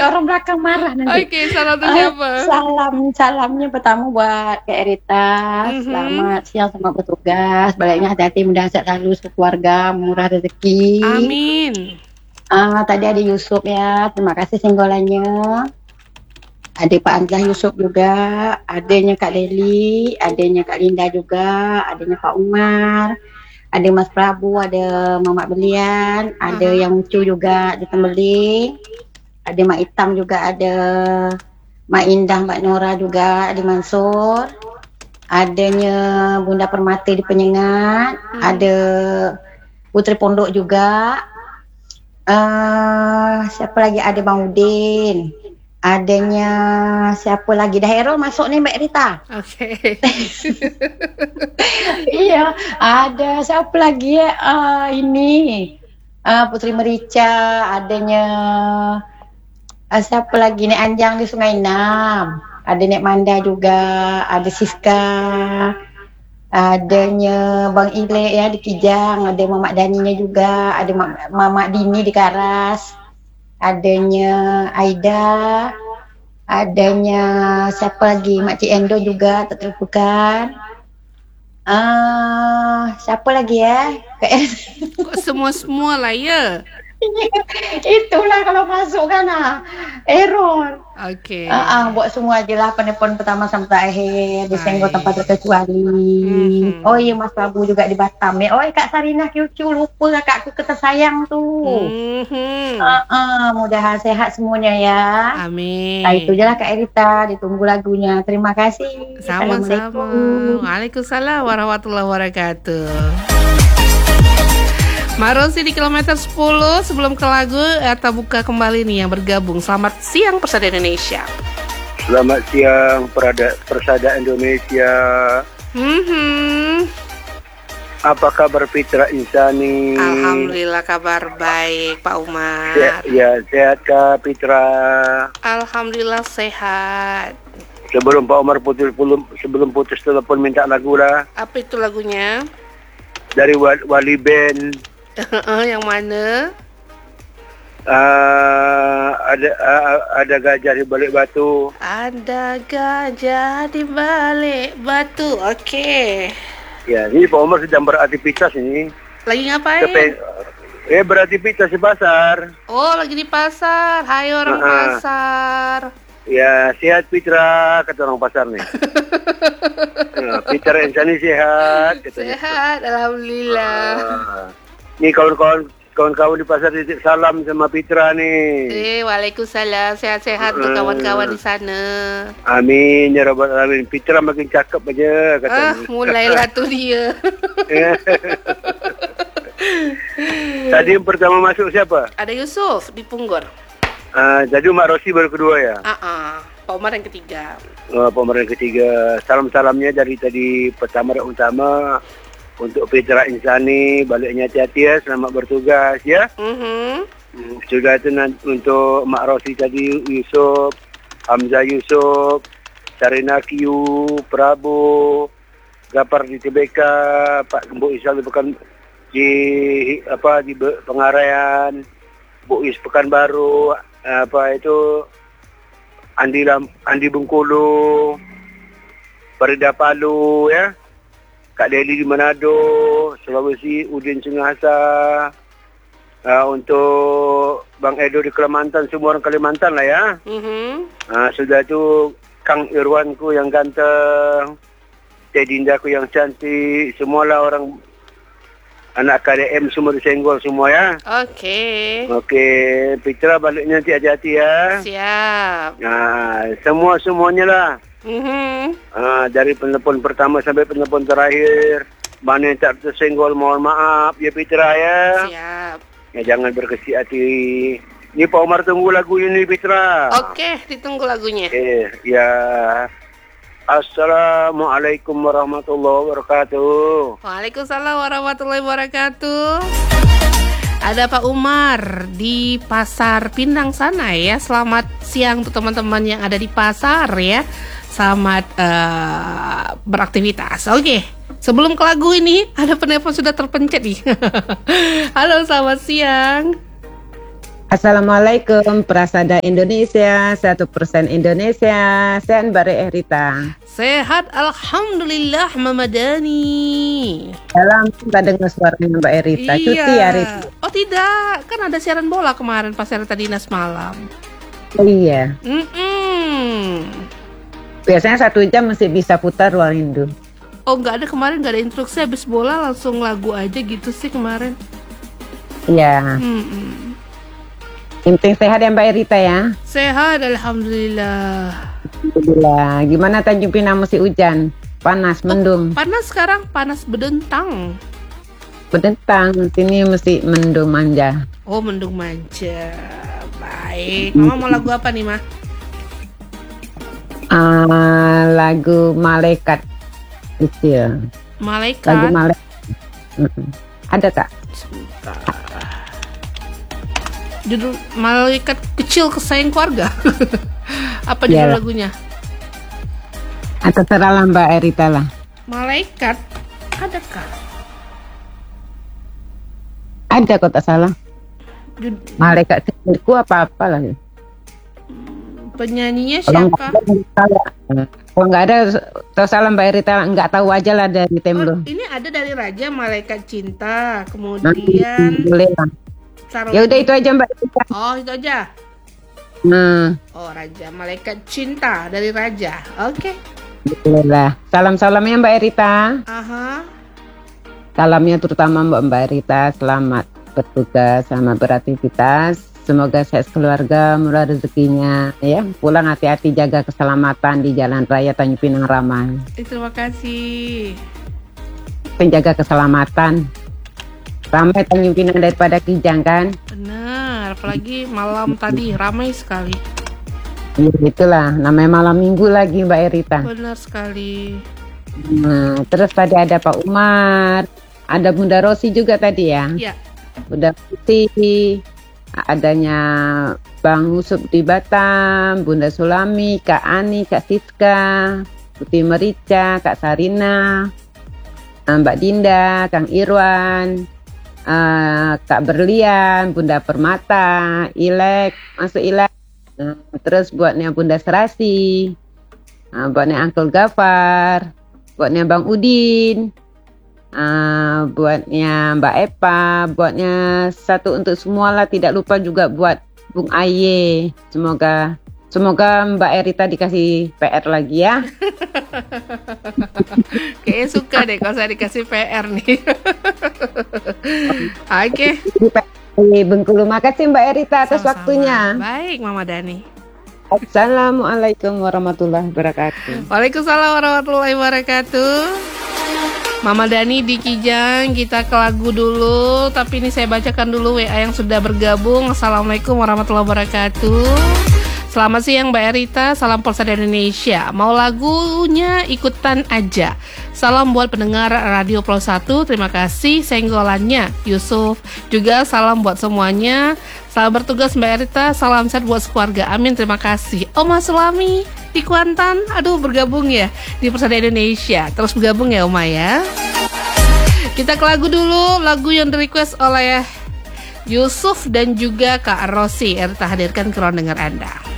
orang belakang marah nanti. Oke, salam untuk siapa? Salamnya pertama buat Kak Erita. Selamat siang, selamat bertugas. Baliknya hati-hati, mudah sehat selalu keluarga, murah rezeki. Amin. Tadi ada Yusuf ya, terima kasih singgolannya. Ada Pak Anzah Yusuf juga, adanya Kak Deli, adanya Kak Linda juga, adanya Pak Umar, ada Mas Prabu, ada Mamat Belian, ada yang Cu juga di Tembeling, ada Mak Hitam juga, ada Mak Indah, Mbak Nora juga, ada Mansur, adanya Bunda Permati di Penyengat, ada Putri Pondok juga, siapa lagi, ada Bang Udin. Adanya siapa lagi? Dah Errol masuk nih Mbak Rita. Oke. Iya, ada siapa lagi ya? Ini Putri Merica, adanya siapa lagi nih, Anjang di Sungai Enam. Ada Nek Manda juga, ada Siska. Adanya Bang Ile ya di Kijang, ada Mamak Daninya juga, ada Mamak Dini di Karas. Adanya Aida, adanya siapa lagi, Makcik Endo juga tak terlupakan. Siapa lagi ya? Kok semua lah ya? Itulah kalau masuk kan error. Oke. Buat semua aje lah, penelpon pertama sampai akhir disenggol tanpa terkecuali. Oh iya, Mas Prabu juga di Batam ya. Oh Kak Sarina Kyucu, lupa kakakku ketersayang tuh. Mudah sehat semuanya ya. Amin. Itu je lah Kak Erita, ditunggu lagunya. Terima kasih. Sama-sama. Waalaikumsalam warahmatullahi wabarakatuh. Mak Rosi di kilometer 10. Sebelum ke lagu, Eta buka kembali nih yang bergabung. Selamat siang Persada Indonesia. Selamat siang Persada Indonesia. Apa kabar Fitra Insani? Alhamdulillah kabar baik Pak Umar. Ya, sehat Kak Fitra? Alhamdulillah sehat. Sebelum Pak Umar putus telepon minta lagu lah. Apa itu lagunya? Dari Wali Band. Yang mana? Ada gajah di balik batu. Ada gajah di balik batu. Oke. Ya, ini Pak Umar sedang beraktivitas ini. Lagi ngapain? Beraktivitas di pasar. Oh, lagi di pasar. Hai orang pasar. Ya, sehat Fitra, kata orang pasar nih. Fitra Insani sehat. Sehat, alhamdulillah. Nih kawan-kawan di pasar titip salam sama Fitra nih. Waalaikumsalam, sehat-sehat untuk kawan-kawan di sana. Amin ya rabbal alamin. Fitra makin cakep aja katanya. Mulailah tuh dia. Tadi yang pertama masuk siapa? Ada Yusuf di Punggor. Jadi Mak Rosi baru kedua ya? Pak Umar yang ketiga. Pak Umar yang ketiga. Salam-salamnya dari tadi pertama dan utama untuk Fitra Insani, baliknya hati-hati ya, selamat bertugas ya. Sudah itu untuk Mak Rosi tadi, Yusuf, Hamzah Yusuf, Sarina Kiu, Prabu, Gapar di TBK, Pak Gembok Isal di Pengarayan, Bu Is Pekanbaru, Andi Bengkulu, Farida Palu ya, Kak Deli di Manado, Sulawesi, Udin Sengasa, untuk Bang Edo di Kalimantan, semua orang Kalimantan lah ya. Sudah itu Kang Irwanku yang ganteng, Teh Dindaku yang cantik, semualah orang anak KDM semua disenggol semua ya. Oke, Fitra baliknya nanti hati-hati ya. Siap. Semuanya lah. Dari penelpon pertama sampai penelpon terakhir, mana yang tak tersenggol mohon maaf ya Fitra ya. Siap. Ya jangan berkecil hati. Ini Pak Umar tunggu lagu ini Fitra. Oke, ditunggu lagunya. Ya. Assalamualaikum warahmatullahi wabarakatuh. Waalaikumsalam warahmatullahi wabarakatuh. Ada Pak Umar di Pasar Pinang sana ya. Selamat siang untuk teman-teman yang ada di pasar ya. Selamat beraktivitas. Oke. Sebelum ke lagu ini, ada penelpon sudah terpencet nih. Halo, selamat siang. Assalamualaikum, Prasada Indonesia, 1% Indonesia. Sehat Mbak Erita? Sehat, alhamdulillah Mama Dani. Dalam kita dengar suaranya Mbak Erita. Iya. Cuti hari ini. Oh tidak, kan ada siaran bola kemarin pas Erita dinas malam. Oh, iya. Biasanya 1 jam masih bisa putar Ruang Rindu. Oh nggak ada kemarin, nggak ada instruksi habis bola langsung lagu aja gitu sih kemarin. Iya. Yang penting sehat ya Mbak Erita ya. Sehat, alhamdulillah. Alhamdulillah. Gimana Tanjung Pinang musim hujan? Panas, mendung. Panas sekarang, panas bedentang. Bedentang, sini mesti mendung manja. Oh mendung manja. Baik. Mama mau lagu apa nih Ma? Lagu Malaikat. Kecil. Malaikat. Lagu Malaikat. Ada Kak? Sebentar. Judul Malaikat Kecil Kesayang Keluarga. Apa judul lagunya? Atau terserah Mbak Erita lah. Malaikat adakah? Ada kok tak salah. Malaikat kecilku apa-apa lah. Penyanyinya siapa? Kalau nggak ada, tak salah Mbak Erita, nggak tahu aja lah dari Temlo. Ini ada dari Raja Malaikat Cinta, kemudian boleh lah. Ya udah itu aja Mbak Erita. Oh itu aja. Oh Raja Malaikat Cinta dari Raja. Oke. Boleh. Salam-salamnya Mbak Erita. Salamnya terutama Mbak Erita. Selamat bertugas, selamat beraktivitas. Semoga sehat keluarga, murah rezekinya. Ya, pulang hati-hati, jaga keselamatan di Jalan Raya Tanjung Pinang Ramai. Terima kasih. Penjaga keselamatan. Ramai Tanjung Pinang daripada Kijang kan? Benar, apalagi malam tadi ramai sekali. Ya, itulah, namanya malam minggu lagi Mbak Erita. Benar sekali. Nah, terus tadi ada Pak Umar, ada Bunda Rosi juga tadi ya? Iya. Bunda Rosi, adanya Bang Usup di Batam, Bunda Sulami, Kak Ani, Kak Siska, Putih Merica, Kak Sarina, Mbak Dinda, Kang Irwan, Kak Berlian, Bunda Permata, Ilek, masuk Ilek. Terus buatnya Bunda Serasi, buatnya Uncle Gafar, buatnya Bang Udin, buatnya Mbak Epa, buatnya satu untuk semua lah, tidak lupa juga buat Bung Aye. Semoga Mbak Erita dikasih PR lagi ya. Kayaknya suka deh kalau saya dikasih PR nih. Oke. Bengkulu, makasih Mbak Erita atas waktunya. Baik Mama Dani. Assalamualaikum warahmatullahi wabarakatuh. Waalaikumsalam warahmatullahi wabarakatuh. Mama Dani di Kijang, kita ke lagu dulu. Tapi ini saya bacakan dulu WA yang sudah bergabung. Assalamualaikum warahmatullahi wabarakatuh. Selamat siang Mbak Erita, salam Polsada Indonesia. Mau lagunya ikutan aja. Salam buat pendengar Radio Pro 1, terima kasih senggolannya Yusuf. Juga salam buat semuanya. Salam bertugas Mbak Erita, salam sehat buat keluarga. Amin, terima kasih. Oma Sulami di Kuantan, aduh bergabung ya di Persada Indonesia. Terus bergabung ya Oma ya. Kita ke lagu dulu, lagu yang di request oleh Yusuf dan juga Kak Rosi. Erita hadirkan ke ruang dengar Anda.